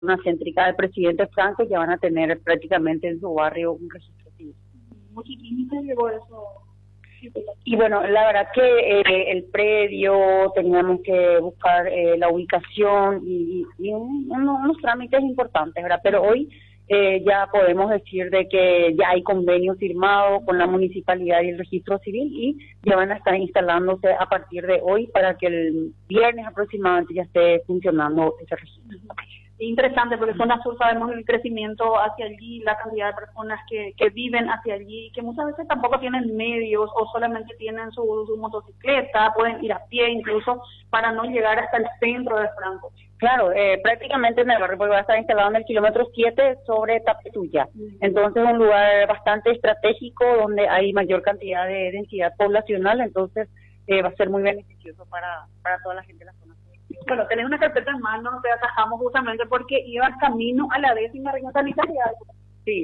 zona céntrica del presidente Franco, ya van a tener prácticamente en su barrio un registro civil. ¿Muchísimo llegó eso? Y bueno, la verdad que el predio, teníamos que buscar la ubicación y unos trámites importantes, ¿verdad? Pero hoy ya podemos decir de que ya hay convenio firmado con la municipalidad y el registro civil y ya van a estar instalándose a partir de hoy para que el viernes aproximadamente ya esté funcionando ese registro. Interesante, porque zona sur sabemos el crecimiento hacia allí, la cantidad de personas que viven hacia allí, que muchas veces tampoco tienen medios o solamente tienen su motocicleta, pueden ir a pie incluso para no llegar hasta el centro de Franco. Claro, prácticamente en el barrio, porque va a estar instalado en el kilómetro 7 sobre Tapetuya. Entonces es un lugar bastante estratégico donde hay mayor cantidad de densidad poblacional, entonces va a ser muy beneficioso para toda la gente de la zona. Bueno, tenés una carpeta en mano, te atajamos justamente porque ibas camino a la 10ª región sanitaria. Sí,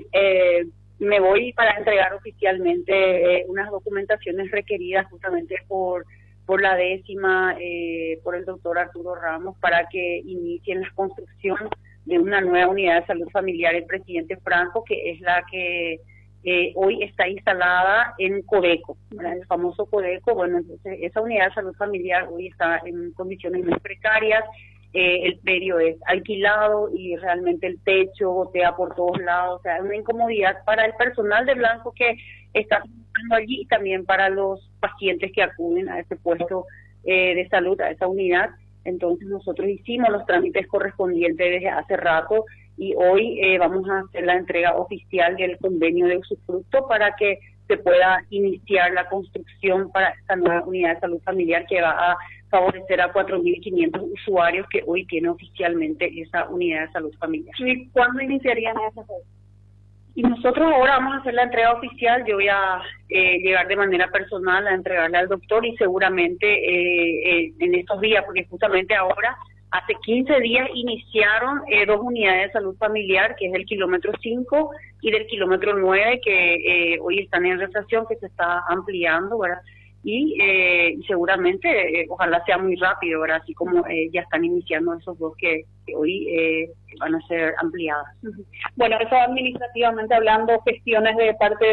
me voy para entregar oficialmente unas documentaciones requeridas justamente por la 10ª, por el doctor Arturo Ramos, para que inicien la construcción de una nueva unidad de salud familiar el presidente Franco, que es la que hoy está instalada en Codeco, el famoso Codeco. Bueno, entonces esa unidad de salud familiar hoy está en condiciones muy precarias, el predio es alquilado y realmente el techo gotea por todos lados, o sea, es una incomodidad para el personal de Blanco que está trabajando allí y también para los pacientes que acuden a ese puesto de salud, a esa unidad. Entonces nosotros hicimos los trámites correspondientes desde hace rato y hoy vamos a hacer la entrega oficial del convenio de usufructo para que se pueda iniciar la construcción para esta nueva unidad de salud familiar que va a favorecer a 4.500 usuarios que hoy tiene oficialmente esa unidad de salud familiar. ¿Y cuándo iniciarían esas obras? Y nosotros ahora vamos a hacer la entrega oficial. Yo voy a llegar de manera personal a entregarle al doctor y seguramente en estos días, porque justamente ahora, hace 15 días iniciaron 2 unidades de salud familiar, que es del kilómetro 5 y del kilómetro 9, que hoy están en reflexión, que se está ampliando, ¿verdad? Y seguramente, ojalá sea muy rápido, ¿verdad? Así como ya están iniciando esos 2 que hoy van a ser ampliadas. Bueno, eso administrativamente hablando, gestiones de parte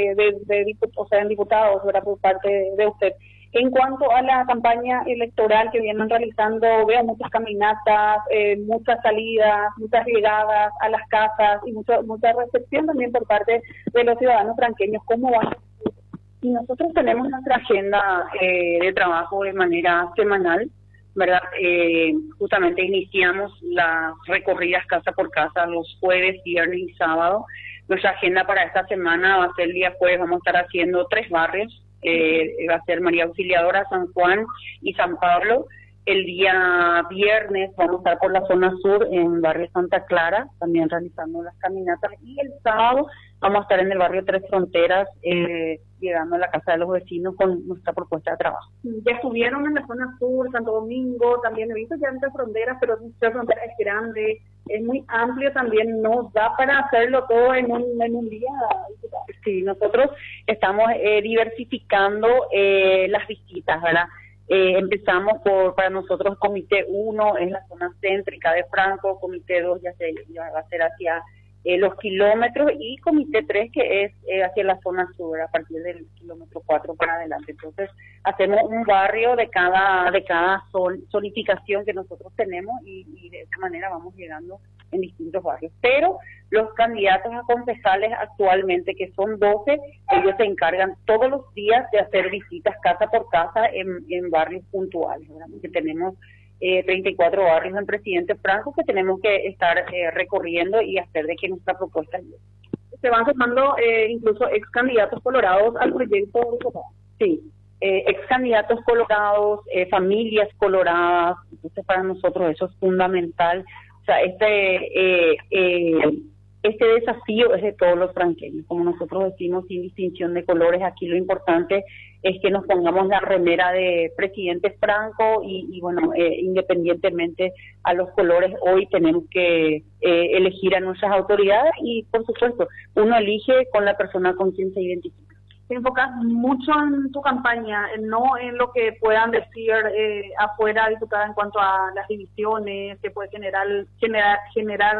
de diputados, ¿verdad? Por parte de usted. En cuanto a la campaña electoral que vienen realizando, veo muchas caminatas, muchas salidas, muchas llegadas a las casas y mucha recepción también por parte de los ciudadanos franqueños. ¿Cómo van? Y nosotros tenemos nuestra agenda de trabajo de manera semanal, ¿verdad? Justamente iniciamos las recorridas casa por casa los jueves, viernes y sábado. Nuestra agenda para esta semana va a ser el día jueves, vamos a estar haciendo 3 barrios, va a ser María Auxiliadora, San Juan y San Pablo. El día viernes vamos a estar por la zona sur en barrio Santa Clara, también realizando las caminatas, y el sábado vamos a estar en el barrio Tres Fronteras, llegando a la casa de los vecinos con nuestra propuesta de trabajo. Ya estuvieron en la zona sur, Santo Domingo, también he visto ya en Tres Fronteras, pero Tres Fronteras es grande, es muy amplio también, nos da para hacerlo todo en un día. Sí, nosotros estamos diversificando las visitas, ¿verdad? Empezamos para nosotros Comité 1 es la zona céntrica de Franco, Comité 2 ya va a ser hacia los kilómetros y Comité 3 que es hacia la zona sur a partir del kilómetro 4 para adelante. Entonces hacemos un barrio de cada zonificación que nosotros tenemos y de esa manera vamos llegando en distintos barrios. Pero los candidatos a concejales actualmente, que son 12, ellos se encargan todos los días de hacer visitas casa por casa en barrios puntuales, ¿verdad? Porque tenemos 34 barrios en Presidente Franco que tenemos que estar recorriendo y hacer de que nuestra propuesta llegue. Se van sumando incluso ex candidatos colorados al proyecto. Sí, ex candidatos colorados, familias coloradas. Entonces para nosotros eso es fundamental. O sea, este desafío es de todos los franqueños, como nosotros decimos, sin distinción de colores. Aquí lo importante es que nos pongamos la remera de Presidente Franco y bueno, independientemente a los colores, hoy tenemos que elegir a nuestras autoridades y por supuesto uno elige con la persona con quien se identifica. te enfocas mucho en tu campaña, no en lo que puedan decir afuera, diputada, en cuanto a las divisiones que puede generar